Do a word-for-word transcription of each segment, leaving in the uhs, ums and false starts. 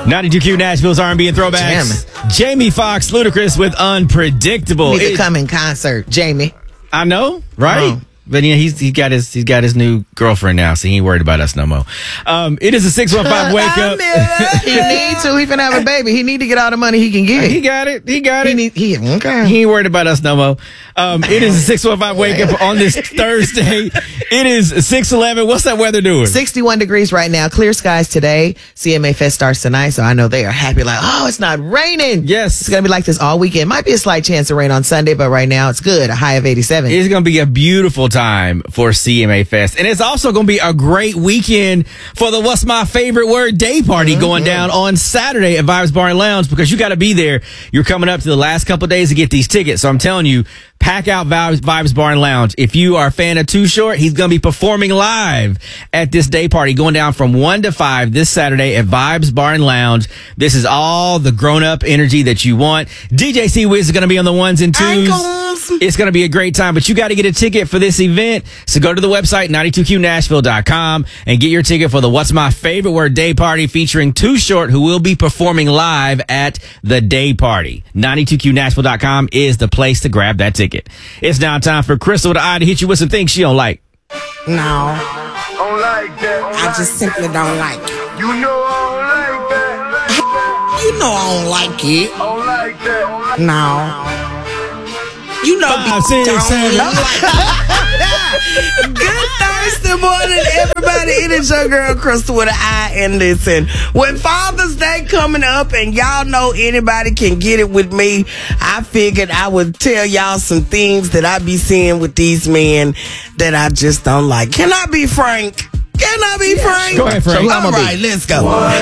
ninety-two Q Nashville's R and B and throwbacks. Jamming. Jamie Foxx, Ludacris with Unpredictable. Need to It- come in concert, Jamie. I know, right? Oh. But yeah, he's he got his he's got his new girlfriend now, so he ain't worried about us no more. Um, it is a six one five wake up. He need to. He finna have a baby. He need to get all the money he can get. He got it. He got He it. need. He okay. He ain't worried about us no more. Um, it is a six one five wake up on this Thursday. It is six eleven. What's that weather doing? sixty-one degrees right now. Clear skies today. C M A Fest starts tonight, so I know they are happy. Like, oh, it's not raining. Yes. It's gonna be like this all weekend. Might be a slight chance of rain on Sunday, but right now it's good. A high of eighty-seven. It's going to be a beautiful time for C M A Fest. And it's also going to be a great weekend for the What's My Favorite Word Day Party mm-hmm. going down on Saturday at Vibes Bar and Lounge, because you got to be there. You're coming up to the last couple of days to get these tickets. So I'm telling you, pack out Vibes, Vibes Bar and Lounge. If you are a fan of Too Short, he's going to be performing live at this day party going down from one to five this Saturday at Vibes Bar and Lounge. This is all the grown-up energy that you want. D J C-Wiz is going to be on the ones and twos. Ankles. It's going to be a great time, but you got to get a ticket for this event. So go to the website, ninety-two Q Nashville dot com, and get your ticket for the What's My Favorite Word Day Party featuring Too Short, who will be performing live at the day party. ninety-two Q Nashville dot com is the place to grab that ticket. It's now time for Crystal the Eye to hit you with some things she don't like. No, Don't like that. I just simply don't like it. You know I don't like that. You know I don't like it. I don't like that. No. You know Five, bitch six, don't seven. like it. Good Thursday morning, everybody. It is your girl Crystal with an I. And listen, with Father's Day coming up, and y'all know anybody can get it with me, I figured I would tell y'all some things that I be seeing with these men that I just don't like. Can I be frank? Can I be frank? Go ahead, Frank. All right, let's go.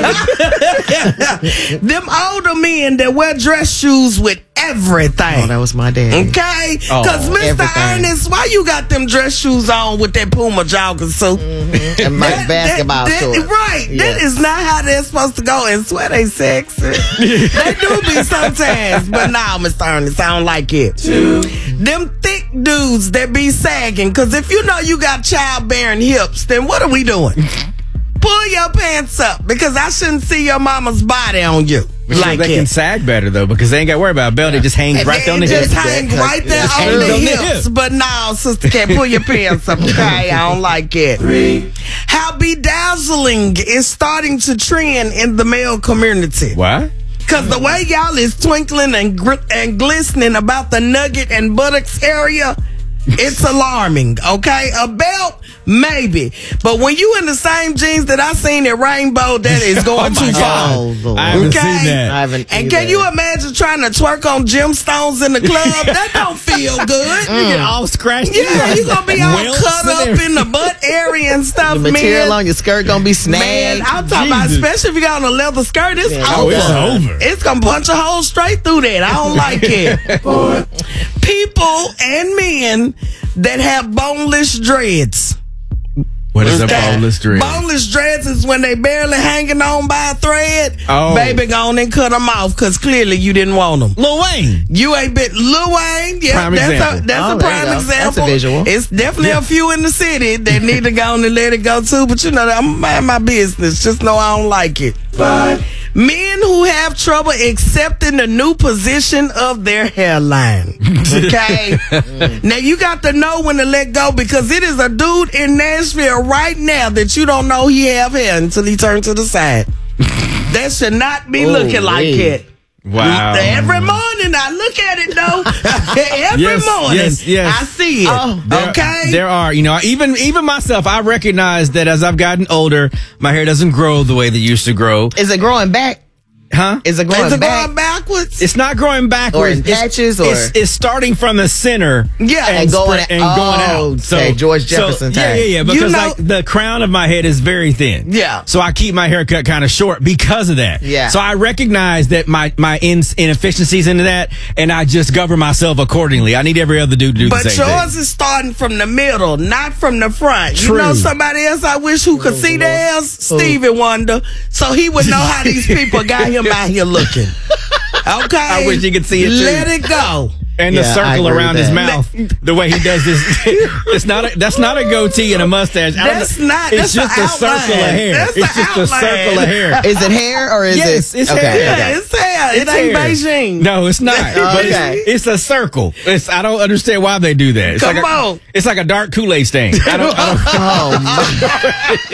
Them older men that wear dress shoes with everything. Oh, that was my daddy. Okay? Oh, Because Mister everything. Ernest, why you got them dress shoes on with that Puma jogger suit? Mm-hmm. And my That- basketball that, that, shorts. Right. Yes. That is not how they're supposed to go. And swear they sexy. They do be sometimes. But nah, Mister Ernest, I don't like it. Them thick dudes that be sagging. Because if you know you got childbearing hips, then what are we doing? Pull your pants up, because I shouldn't see your mama's body on you. Which like they it. can sag better, though, because they ain't got to worry about a belt. It just hangs And right then on the it hip. just hang right there Just on hangs the on the hips. hip. But no, sister, can't pull your pants up, okay? I don't like it. Three. How bedazzling is starting to trend in the male community. Why? Because the way y'all is twinkling and, gr- and glistening about the nugget and buttocks area, it's alarming, okay? A belt, maybe. But when you in the same jeans that I seen at Rainbow, that is going Oh, my too God. far. Oh, Lord. I haven't Okay. seen that. I haven't And either. can you imagine trying to twerk on gemstones in the club? That don't feel good. You get all scratched. Yeah, you gonna be all Welts cut and up everything. in the butt area and stuff, The material man. on your skirt gonna be Man, snagged. I'm talking about, Jesus. especially if you got on a leather skirt, it's Yeah. Oh, over. it's over. It's gonna punch a hole straight through that. I don't like it. People and men that have boneless dreads. What is a Okay. boneless dread? Boneless dreads is when they barely hanging on by a thread. Oh. Baby, go on and cut them off, because clearly you didn't want them. Lil Wayne. You ain't been Lil Wayne. Yeah, Prime that's example. a that's Oh, a there prime you go. example. That's a visual. It's definitely Yeah. a few in the city that need to go on and let it go too. But you know, I'm mind my business. Just know I don't like it. Five. Men who have trouble accepting the new position of their hairline. Okay? Now you got to know when to let go, because it is a dude in Nashville right now that you don't know he have hair until he turns to the side. That should not be Oh, looking like wait. it. Wow. Every morning I look at it though. Every Yes, morning yes, yes. I see it. Oh. There- okay? There are, you know, even even myself, I recognize that as I've gotten older, my hair doesn't grow the way that it used to grow. Is it growing back? Huh? Is it growing Is it back? going backwards? It's not growing backwards. Or in It's- patches, or- it's, it's starting from the center. Yeah. And going- spread- and going oh, out. say George Jefferson so, yeah, time. yeah, yeah. Because You know- like the crown of my head is very thin. Yeah. So I keep my haircut kind of short because of that. Yeah. So I recognize that my my in, inefficiencies into that, and I just govern myself accordingly. I need every other dude to do But the same yours thing. is starting from the middle, not from the front. True. You know somebody else I wish who could see theirs? Stevie Wonder. So he would know how these people got him out here looking. Okay? I wish he could see it, too. Let it go. And the Yeah, I circle agree around with his that. mouth, the way he does this, it's not a, that's not a goatee and a mustache. I don't That's know. not- It's that's just the a circle of outline. hair. That's it's the just a outline. circle of hair. Is it hair or is Yes, it? it's okay, hair. Yeah, okay. it's hair. It It's ain't hair. Beijing. No, it's not. But Okay. it's, it's a circle. It's I don't understand why they do that. It's Come like a, on. It's like a dark Kool-Aid stain. I don't. I don't Oh my.